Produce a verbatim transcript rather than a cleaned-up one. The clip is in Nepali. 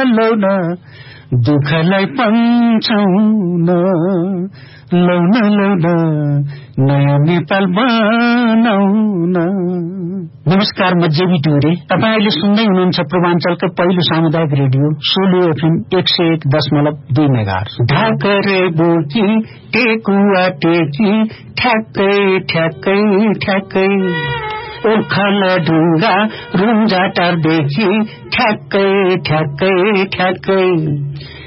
लौन दुःखलाई पन्छौन लौन लौन नयाँ नेपाल बनाउन। नमस्कार, म जेबी टुरे। तपाईले सुन्दै हुनुहुन्छ पूर्वाञ्चलको पहिलो सामुदायिक रेडियो सोलु एफएम एक सय एक दशमलव दुई मेगाहर्ज। ढाकरे बोकी टेकुवा टेकी ठ्याक्कै ठ्याक्कै ठ्याक्कै ओखल ढुङ्गा रुम्जाटारदेखि ठ्याक्कै ठ्याक्कै ठ्याक्कै